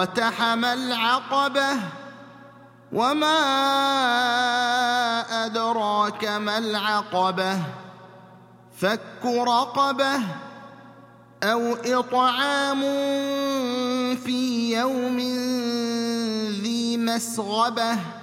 اقتحم العقبة وما أدراك ما العقبة فك رقبة أو إطعام في يوم ذي مسغبة